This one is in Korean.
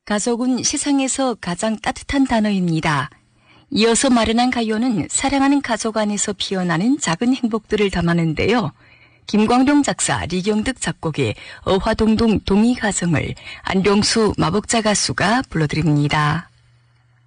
가족은 세상에서 가장 따뜻한 단어입니다. 이어서 마련한 가요는 사랑하는 가족 안에서 피어나는 작은 행복들을 담았는데요. 김광동 작사, 리경득 작곡의 어화동동 동의가정을 안병수 마복자 가수가 불러드립니다.